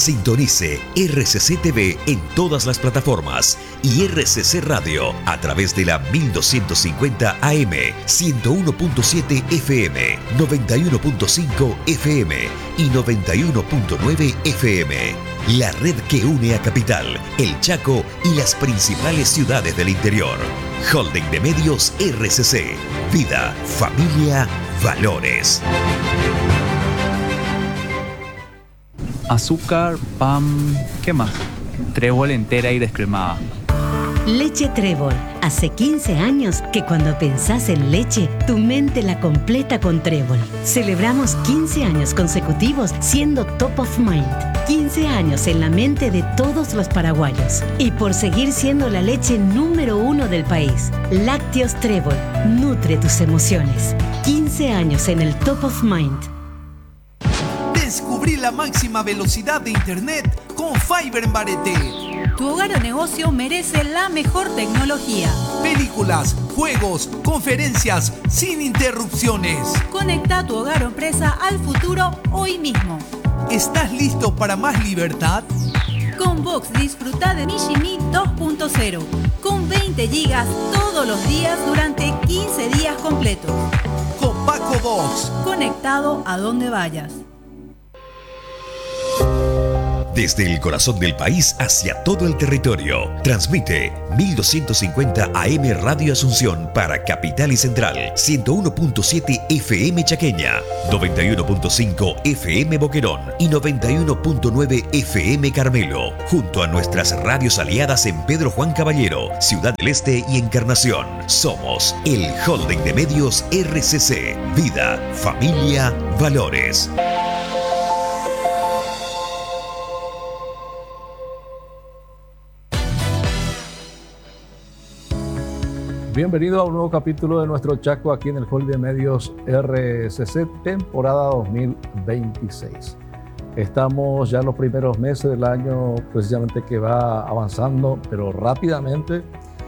Sintonice RCC TV en todas las plataformas y RCC Radio a través de la 1250 AM, 101.7 FM, 91.5 FM y 91.9 FM. La red que une a Capital, El Chaco y las principales ciudades del interior. Holding de Medios RCC. Vida, familia, valores. Azúcar, pan, ¿qué más? Trébol entera y descremada. Leche Trébol. Hace 15 años que cuando pensás en leche, tu mente la completa con Trébol. Celebramos 15 años consecutivos siendo top of mind. 15 años en la mente de todos los paraguayos. Y por seguir siendo la leche número 1 del país. Lácteos Trébol. Nutre tus emociones. 15 años en el top of mind. Descubrí la máxima velocidad de internet con Fiber en Barete. Tu hogar o negocio merece la mejor tecnología. Películas, juegos, conferencias, sin interrupciones. Conecta tu hogar o empresa al futuro hoy mismo. ¿Estás listo para más libertad? Con Vox disfruta de Mijimi 2.0 con 20 gigas todos los días durante 15 días completos. Con Paco Vox. Conectado a donde vayas. Desde el corazón del país hacia todo el territorio. Transmite 1250 AM Radio Asunción para Capital y Central, 101.7 FM Chaqueña, 91.5 FM Boquerón y 91.9 FM Carmelo, junto a nuestras radios aliadas en Pedro Juan Caballero, Ciudad del Este y Encarnación. Somos el Holding de Medios RCC. Vida, familia, valores. Bienvenido a un nuevo capítulo de nuestro Chaco aquí en el Hall de Medios RCC, temporada 2026. Estamos ya en los primeros meses del año, precisamente que va avanzando, pero rápidamente.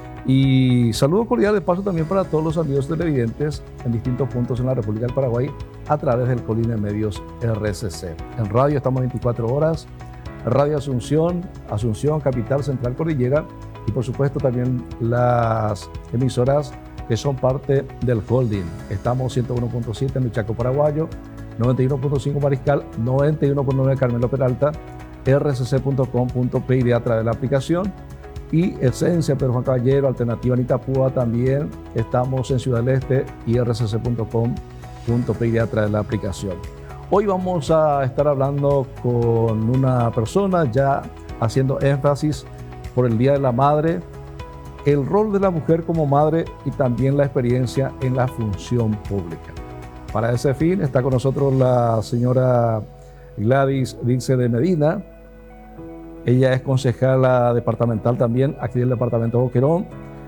Y saludo cordial de paso también para todos los amigos televidentes en distintos puntos en la República del Paraguay a través del Hall de Medios RCC. En radio estamos 24 horas, Radio Asunción, Capital, Central, Cordillera. Y por supuesto también las emisoras que son parte del holding. Estamos 101.7 en el Chaco Paraguayo, 91.5 Mariscal, 91.9 Carmelo Peralta, rcc.com.py a través de la aplicación. Y Esencia, Pedro Juan Caballero, Alternativa en Itapúa también. Estamos en Ciudad del Este y rcc.com.py a través de la aplicación. Hoy vamos a estar hablando con una persona ya haciendo énfasis por el Día de la Madre, el rol de la mujer como madre y también la experiencia en la función pública. Para ese fin está con nosotros la señora Gladys Dilce de Medina. Ella es concejala departamental también aquí del departamento de Boquerón.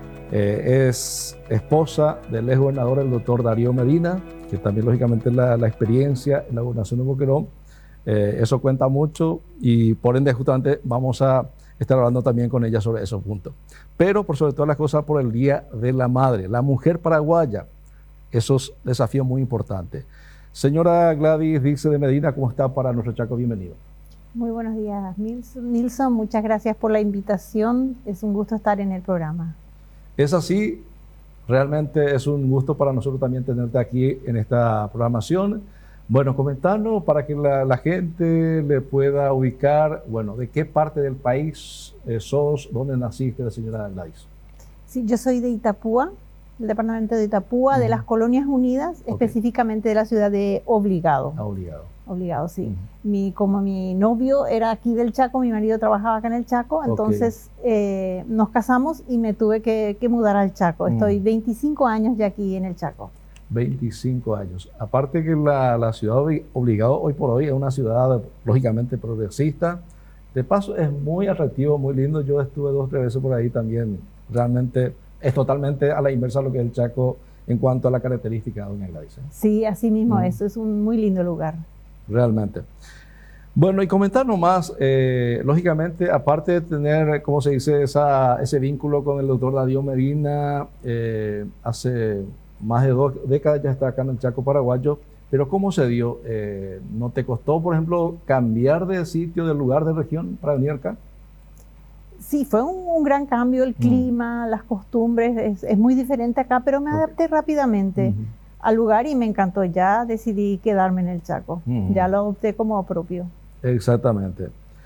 Es esposa del ex gobernador, el doctor Darío Medina, que también lógicamente la experiencia en la gobernación de Boquerón. Eso cuenta mucho y por ende justamente vamos a estar hablando también con ella sobre esos puntos. Pero por sobre todas las cosas por el Día de la Madre, la mujer paraguaya, esos desafíos muy importantes. Señora Gladys Dilce de Medina, ¿cómo está para nuestro Chaco? Bienvenido. Muy buenos días, Nilson. Muchas gracias por la invitación. Es un gusto estar en el programa. Es así, realmente es un gusto para nosotros también tenerte aquí en esta programación. Bueno, comentarnos para que la gente le pueda ubicar, bueno, de qué parte del país sos, dónde naciste, la señora Gladys. Sí, yo soy de Itapúa, del departamento de Itapúa, de las Colonias Unidas, específicamente de la ciudad de Obligado. Obligado, sí. Como mi novio era aquí del Chaco, mi marido trabajaba acá en el Chaco, entonces nos casamos y me tuve que mudar al Chaco. Estoy 25 años ya aquí en el Chaco. 25 años. Aparte que la ciudad Obligado hoy por hoy es una ciudad lógicamente progresista. De paso es muy atractivo, muy lindo. Yo estuve 2 o 3 veces por ahí también. Realmente es totalmente a la inversa lo que es el Chaco en cuanto a la característica, doña Gladys. Sí, así mismo es un muy lindo lugar. Realmente. Bueno, y comentar nomás, lógicamente, aparte de tener, ¿cómo se dice?, ese vínculo con el doctor Darío Medina, hace más de 2 décadas ya está acá en el Chaco Paraguayo, Pero ¿cómo se dio? ¿No te costó, por ejemplo, cambiar de sitio, de lugar, de región para venir acá? Sí, fue un gran cambio, el clima, las costumbres, es muy diferente acá, pero me adapté rápidamente al lugar y me encantó. Ya decidí quedarme en el Chaco, ya lo adopté como propio. Exactamente.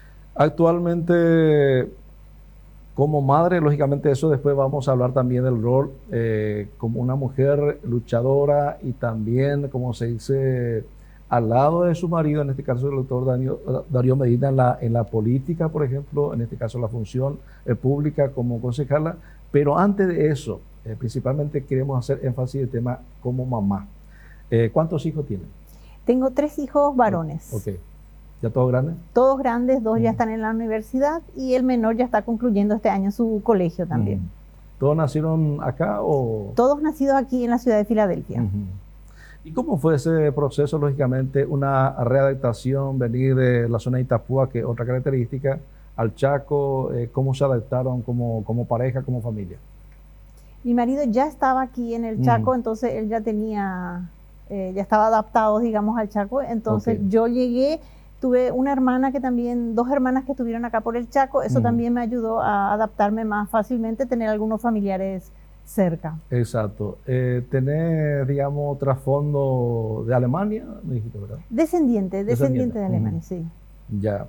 Actualmente, como madre, lógicamente eso después vamos a hablar también del rol como una mujer luchadora y también, como se dice, al lado de su marido, en este caso el doctor Darío Medina, en la política, por ejemplo, en este caso la función pública como concejala. Pero antes de eso, principalmente queremos hacer énfasis en el tema como mamá. ¿Cuántos hijos tienen? Tengo 3 hijos varones. Ok. ¿Ya todos grandes? Todos grandes, 2 ya están en la universidad y el menor ya está concluyendo este año su colegio también. ¿Todos nacieron acá o...? Todos nacidos aquí en la ciudad de Filadelfia. ¿Y cómo fue ese proceso, lógicamente, una readaptación, venir de la zona de Itapúa, que es otra característica, al Chaco? ¿Cómo se adaptaron como pareja, como familia? Mi marido ya estaba aquí en el Chaco, entonces él ya tenía, ya estaba adaptado, digamos, al Chaco. Entonces yo llegué, tuve una hermana que también, 2 hermanas que estuvieron acá por el Chaco. Eso también me ayudó a adaptarme más fácilmente, tener algunos familiares cerca. Exacto. ¿Tenés, digamos, trasfondo de Alemania? Me dijiste, ¿verdad? Descendiente de Alemania, sí. Ya.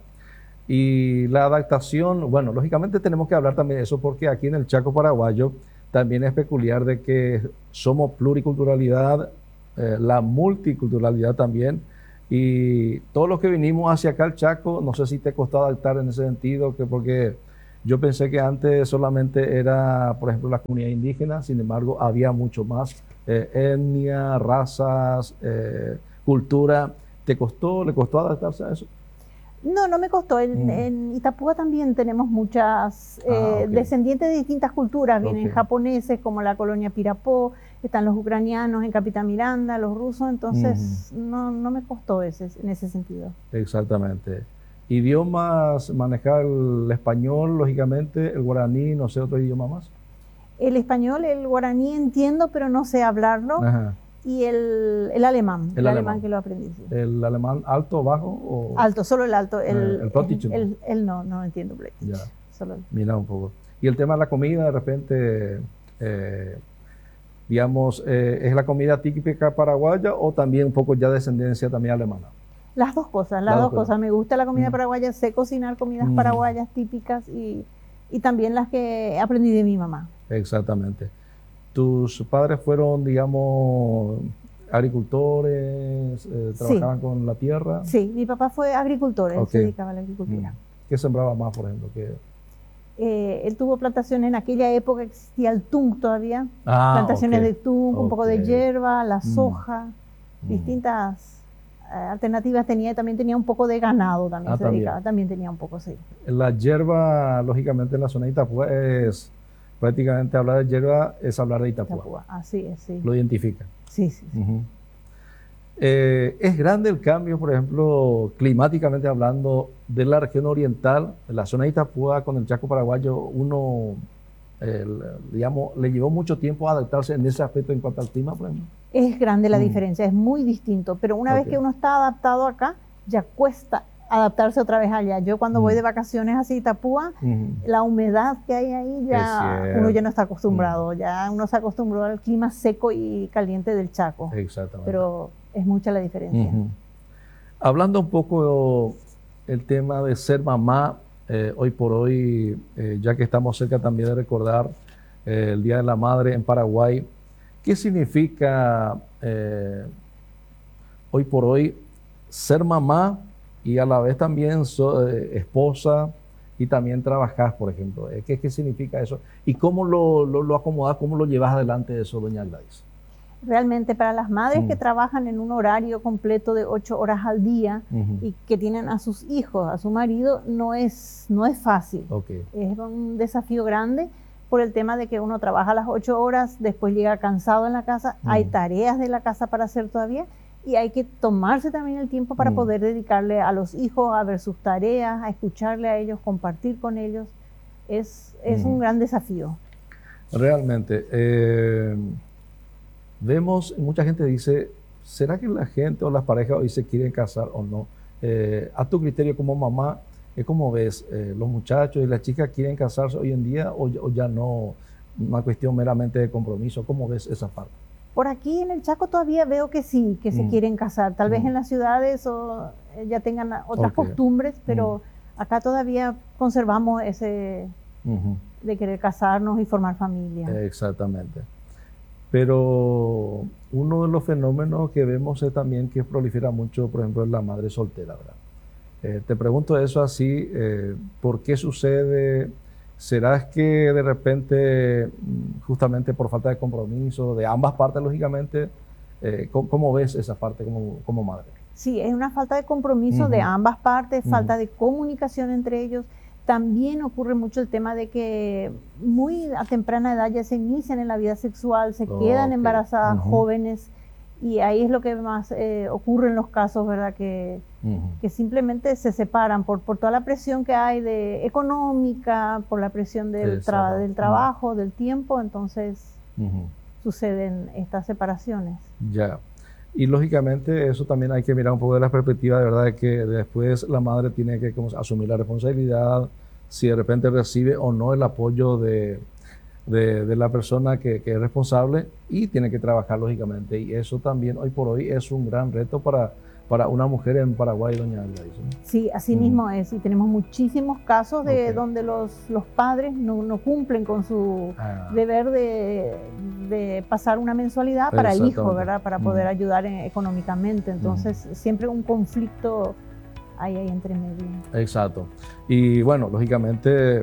Y la adaptación, bueno, lógicamente tenemos que hablar también de eso porque aquí en el Chaco paraguayo también es peculiar de que somos pluriculturalidad, la multiculturalidad también, y todos los que vinimos hacia acá al Chaco, no sé si te costó adaptar en ese sentido, porque yo pensé que antes solamente era, por ejemplo, la comunidad indígena. Sin embargo, había mucho más etnia, razas, cultura. ¿Le costó adaptarse a eso? No, no me costó. En Itapúa también tenemos muchas descendientes de distintas culturas. Vienen japoneses, como la colonia Pirapó, están los ucranianos en Capitán Miranda, los rusos. Entonces, no me costó en ese sentido. Exactamente. ¿Idiomas? ¿Manejar el español, lógicamente, el guaraní, no sé, otro idioma más? El español, el guaraní entiendo, pero no sé hablarlo. Y el alemán, el alemán que lo aprendí. Sí. ¿El alemán alto, bajo? O... Alto, solo el alto. El Plattdeutsch, ¿no? No entiendo Plattdeutsch. Ya. Solo mira un poco. Y el tema de la comida, de repente, digamos, ¿es la comida típica paraguaya o también un poco ya descendencia también alemana? Las dos cosas, Me gusta la comida paraguaya, sé cocinar comidas paraguayas típicas y también las que aprendí de mi mamá. Exactamente. ¿Tus padres fueron, digamos, agricultores? ¿Trabajaban con la tierra? Sí, mi papá fue agricultor, él se dedicaba a la agricultura. ¿Qué sembraba más, por ejemplo? Él tuvo plantaciones, en aquella época existía el tung todavía, plantaciones de tung, un poco de hierba, la soja, distintas alternativas tenía, y también tenía un poco de ganado, también se dedicaba, también tenía un poco, sí. La hierba, lógicamente, en la zona de Itapúa es prácticamente hablar de hierba, es hablar de Itapúa. Así es, sí. Lo identifica. Sí. Es grande el cambio, por ejemplo, climáticamente hablando, de la región oriental, de la zona de Itapúa con el Chaco paraguayo. Digamos, le llevó mucho tiempo adaptarse en ese aspecto en cuanto al clima, por ejemplo. Es grande la diferencia, es muy distinto, pero una vez que uno está adaptado acá, ya cuesta adaptarse otra vez allá. Yo cuando voy de vacaciones a Itapúa, la humedad que hay ahí, uno ya no está acostumbrado, ya uno se acostumbró al clima seco y caliente del Chaco. Exactamente. Pero es mucha la diferencia. Hablando un poco el tema de ser mamá, hoy por hoy, ya que estamos cerca también de recordar el Día de la Madre en Paraguay, ¿qué significa hoy por hoy ser mamá y a la vez también esposa y también trabajar, por ejemplo? ¿Qué significa eso? ¿Y cómo lo acomodas, cómo lo llevas adelante eso, doña Gladys? Realmente para las madres que trabajan en un horario completo de 8 horas al día y que tienen a sus hijos, a su marido, no es fácil. Es un desafío grande por el tema de que uno trabaja las 8 horas, después llega cansado en la casa, hay tareas de la casa para hacer todavía y hay que tomarse también el tiempo para poder dedicarle a los hijos, a ver sus tareas, a escucharle a ellos, compartir con ellos. Es un gran desafío. Realmente. Vemos, mucha gente dice, ¿será que la gente o las parejas hoy se quieren casar o no? A tu criterio como mamá, ¿cómo ves? ¿Los muchachos y las chicas quieren casarse hoy en día o ya no? Una cuestión meramente de compromiso. ¿Cómo ves esa parte? Por aquí en el Chaco todavía veo que sí, que se quieren casar. Tal vez en las ciudades ya tengan otras costumbres, pero acá todavía conservamos ese de querer casarnos y formar familia. Exactamente. Pero uno de los fenómenos que vemos es también que prolifera mucho, por ejemplo, en la madre soltera, ¿verdad? Te pregunto eso así, ¿por qué sucede? ¿Será que de repente, justamente por falta de compromiso de ambas partes, lógicamente, ¿cómo ves esa parte como madre? Sí, es una falta de compromiso de ambas partes, falta de comunicación entre ellos. También ocurre mucho el tema de que muy a temprana edad ya se inician en la vida sexual, se quedan embarazadas jóvenes, y ahí es lo que más ocurre en los casos, ¿verdad? Que simplemente se separan por toda la presión que hay económica, por la presión del trabajo, del tiempo, entonces suceden estas separaciones. Ya. Y lógicamente eso también hay que mirar un poco de la perspectiva, de verdad, de que después la madre tiene que asumir la responsabilidad, si de repente recibe o no el apoyo de la persona que es responsable, y tiene que trabajar lógicamente. Y eso también hoy por hoy es un gran reto para una mujer en Paraguay, doña Gladys, ¿no? Sí, así mismo es. Y tenemos muchísimos casos de donde los padres no cumplen con su deber de pasar una mensualidad para el hijo, ¿verdad? Para poder ayudar económicamente. Entonces, siempre un conflicto hay ahí entre medio. Exacto. Y bueno, lógicamente,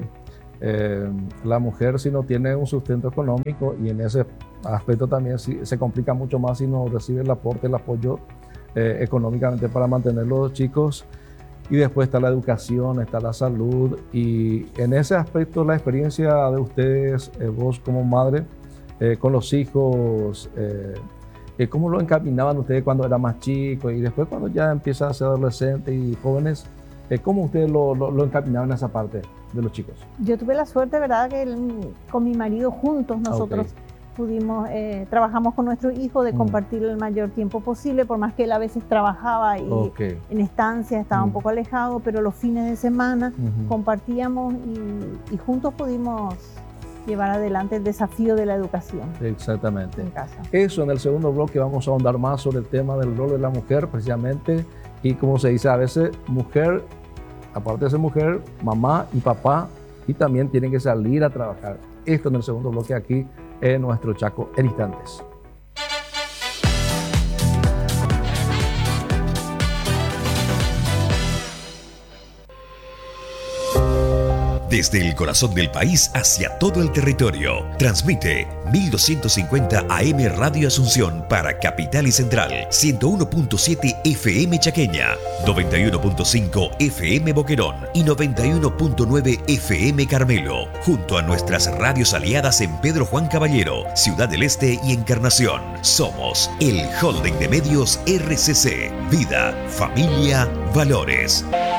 la mujer, si no tiene un sustento económico, y en ese aspecto también se complica mucho más si no recibe el aporte, el apoyo económicamente para mantener los chicos. Y después está la educación, está la salud, y en ese aspecto la experiencia de ustedes, vos como madre, con los hijos, ¿cómo lo encaminaban ustedes cuando era más chico y después cuando ya empieza a ser adolescente y jóvenes? ¿Cómo ustedes lo encaminaban en esa parte de los chicos? Yo tuve la suerte, ¿verdad?, que con mi marido juntos nosotros trabajamos con nuestro hijo de compartir el mayor tiempo posible, por más que él a veces trabajaba y en estancia estaba un poco alejado, pero los fines de semana compartíamos y juntos pudimos llevar adelante el desafío de la educación. Exactamente. En casa. Eso, en el segundo bloque vamos a ahondar más sobre el tema del rol de la mujer, precisamente, y como se dice a veces, mujer, aparte de ser mujer, mamá y papá, y también tienen que salir a trabajar. Esto en el segundo bloque aquí en nuestro Chaco en instantes. Desde el corazón del país hacia todo el territorio, transmite 1250 AM Radio Asunción para Capital y Central, 101.7 FM Chaqueña, 91.5 FM Boquerón y 91.9 FM Carmelo, junto a nuestras radios aliadas en Pedro Juan Caballero, Ciudad del Este y Encarnación. Somos el Holding de Medios RCC, Vida, Familia, Valores.